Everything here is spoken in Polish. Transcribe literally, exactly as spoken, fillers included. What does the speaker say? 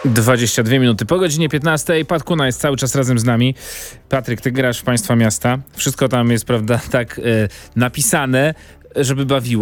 dwadzieścia dwie minuty po godzinie piętnastej. Pat Kuna jest cały czas razem z nami. Patryk, ty grasz w Państwa Miasta. Wszystko tam jest, prawda, tak e, napisane, żeby bawiło.